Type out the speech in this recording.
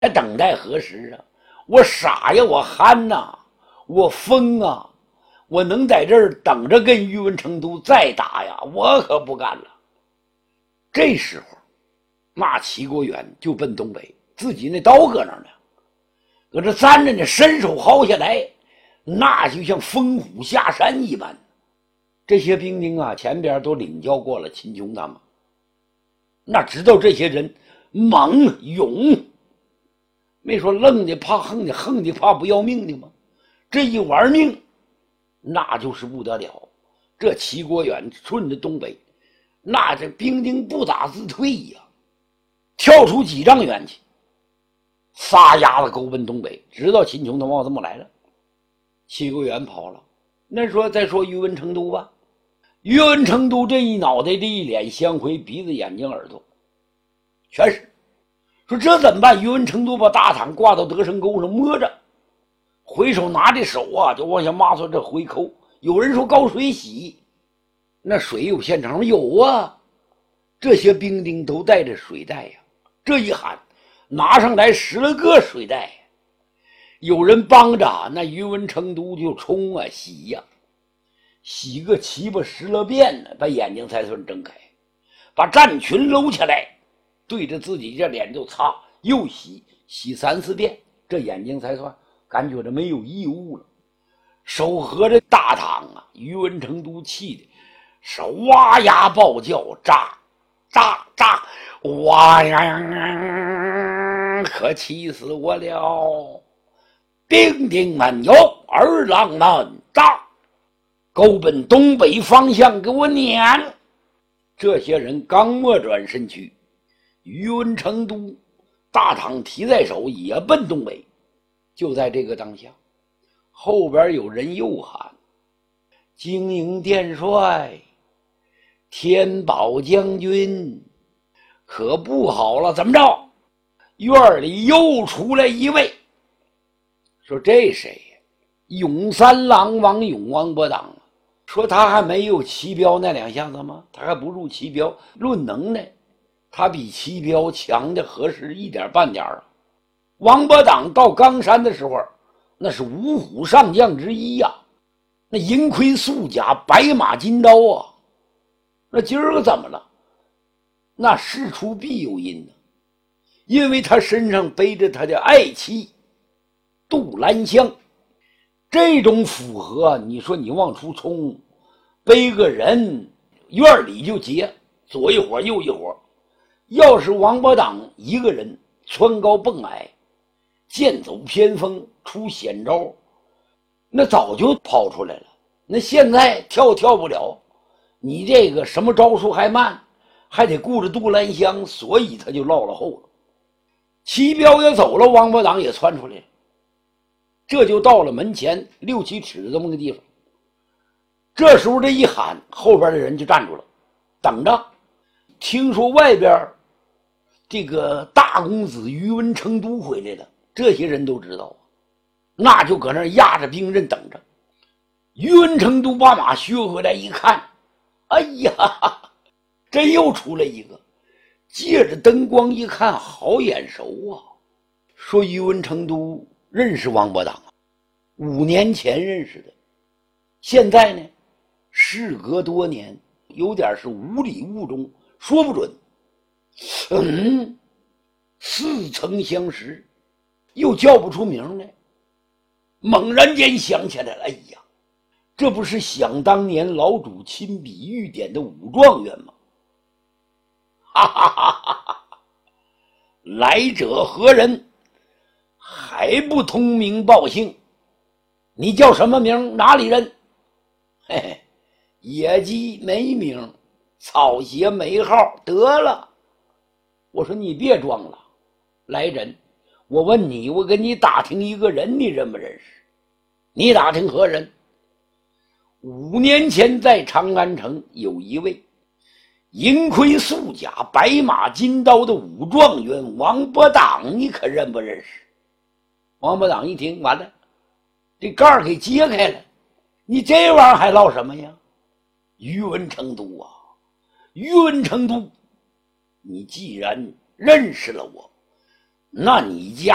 还等待何时啊？我傻呀，我憨呐，我疯啊！我能在这儿等着跟宇文成都再打呀？我可不干了。这时候，那齐国远就奔东北，自己那刀搁那儿呢，搁这站着呢，伸手薅下来，那就像风虎下山一般。这些兵丁啊，前边都领教过了秦琼他们，那知道这些人猛勇，没说愣的怕横的，横的怕不要命的吗？这一玩命，那就是不得了。这齐国远顺着东北，那这兵丁不打自退呀，跳出几丈远去，撒丫子狗奔东北，直到秦琼他往这么来了。齐国远跑了。那说再说宇文成都吧，宇文成都这一脑袋的一脸香灰，鼻子眼睛耳朵全是。说这怎么办？宇文成都把大躺挂到德胜沟上摸着，回手拿着手啊就往下抹出这回扣。有人说高水洗，那水有现成吗？有啊，这些兵丁都带着水袋呀。这一喊，拿上来10来个水袋，有人帮着，那宇文成都就冲啊洗呀，洗个7、8、10来遍呢，把眼睛才算睁开，把战裙搂起来，对着自己这脸就擦，又洗3、4遍，这眼睛才算感觉着没有异物了。手合着大躺啊，宇文成都气的是哇呀暴叫，喳喳喳，哇呀，可气死我了！兵丁们有儿郎们喳，狗奔东北方向给我撵！这些人刚没转身去，宇文成都大躺提在手也奔东北。就在这个当下，后边有人又喊：京营殿帅，天宝将军，可不好了！怎么着？院里又出来一位，说这谁呀？永三郎王勇，王伯当。说他还没有齐彪那2下子吗？他还不如齐彪。论能耐，他比齐彪强的合适一点半点啊。王伯当到冈山的时候，那是5虎上将之一呀，那银盔素甲，白马金刀啊。那今儿个怎么了？那事出必有因呢，因为他身上背着他的爱妻杜兰香。这种符合，你说你往出冲，背个人院里就劫，左一伙右一伙。要是王伯当一个人蹿高蹦矮，剑走偏锋，出险招，那早就跑出来了。那现在跳不了，你这个什么招数还慢，还得顾着杜兰香，所以他就落了后了。齐彪也走了，王伯当也窜出来了，这就到了门前6、7尺这么个地方。这时候这一喊，后边的人就站住了，等着。听说外边这个大公子宇文成都回来了，这些人都知道，那就搁那压着兵刃等着。宇文成都把马削回来一看，哎呀，真又出来一个。借着灯光一看，好眼熟啊！说宇文成都认识王伯当，5年前认识的，现在呢，事隔多年，有点是无礼物中，说不准。似曾相识，又叫不出名来。猛然间想起来了，哎呀，这不是想当年老主亲笔御点的武状元吗？哈哈哈哈！来者何人？还不通名报姓？你叫什么名？哪里人？嘿嘿，野鸡没名，草鞋没号，得了。我说你别装了，来人，我问你，我跟你打听一个人，你认不认识？你打听何人？5年前在长安城有一位银盔素甲，白马金刀的武状元王伯当，你可认不认识？王伯当一听，完了，这盖儿给揭开了，你这玩意儿还唠什么呀？宇文成都啊，宇文成都，你既然认识了我，那你家